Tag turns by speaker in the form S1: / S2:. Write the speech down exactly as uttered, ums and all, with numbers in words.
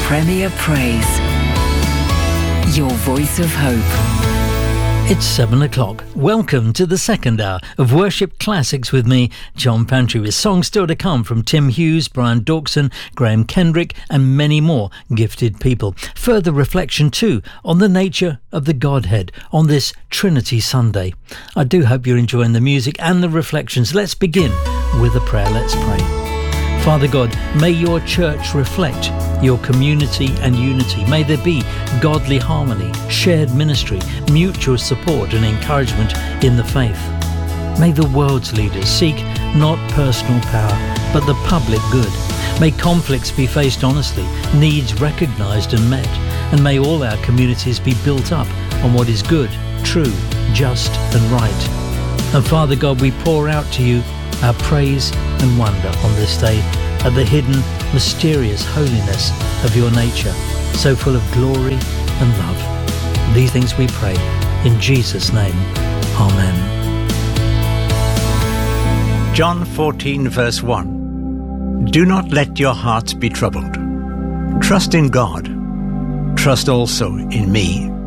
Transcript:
S1: Premier Praise. Your voice of hope.
S2: It's seven o'clock. Welcome to the second hour of Worship Classics with me, John Pantry, with songs still to come from Tim Hughes, Brian Dawkson, Graham Kendrick and many more gifted people. Further reflection too on the nature of the Godhead on this Trinity Sunday. I do hope you're enjoying the music and the reflections. Let's begin with a prayer. Let's pray. Father God, may your church reflect your community and unity. May there be godly harmony, shared ministry, mutual support and encouragement in the faith. May the world's leaders seek not personal power, but the public good. May conflicts be faced honestly, needs recognised and met, and may all our communities be built up on what is good, true, just and right. And Father God, we pour out to you our praise and wonder on this day at the hidden, mysterious holiness of your nature, so full of glory and love. These things we pray in Jesus' name. Amen.
S3: John fourteen verse one. Do not let your hearts be troubled. Trust in God. Trust also in me.